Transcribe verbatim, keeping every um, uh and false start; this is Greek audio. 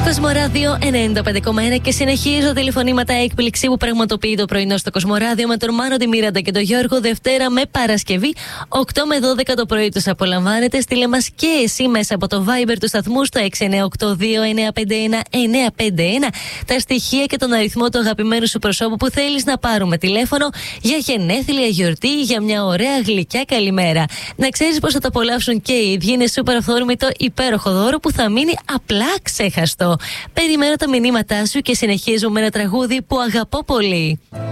Κοσμοράδιο ενενήντα πέντε κόμμα ένα και συνεχίζω τηλεφωνήματα έκπληξη που πραγματοποιεί το πρωινό στο Κοσμοράδιο με τον Μάνο, τη Μίραντα και τον Γιώργο, Δευτέρα με Παρασκευή, οκτώ με δώδεκα το πρωί τους απολαμβάνετε. Στείλε μας και εσύ μέσα από το Viber του σταθμού στο έξι εννιά οκτώ δύο εννιά πέντε ένα εννιά πέντε ένα τα στοιχεία και τον αριθμό του αγαπημένου σου προσώπου που θέλεις να πάρουμε τηλέφωνο για γενέθλια, γιορτή, για μια ωραία γλυκιά καλημέρα. Να ξέρεις πως θα το απολαύσουν και οι ίδιοι. Είναι σούπερ αυθόρμητο υπέροχο δώρο που θα μείνει απλά ξέχαστο. Περιμένω τα μηνύματά σου και συνεχίζω με ένα τραγούδι που αγαπώ πολύ.